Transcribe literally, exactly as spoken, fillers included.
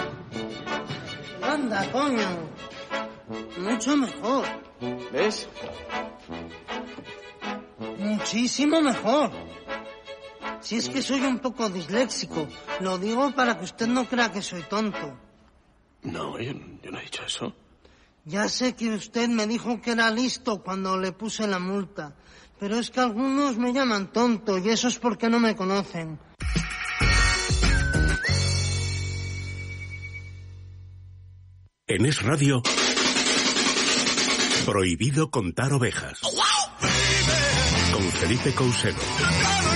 Anda, coño. Mucho mejor. ¿Ves? Muchísimo mejor. Si es que soy un poco disléxico, lo digo para que usted no crea que soy tonto. No, yo, yo no he dicho eso. Ya sé que usted me dijo que era listo cuando le puse la multa, pero es que algunos me llaman tonto y eso es porque no me conocen. En Es Radio, prohibido contar ovejas. Con Felipe Couselo.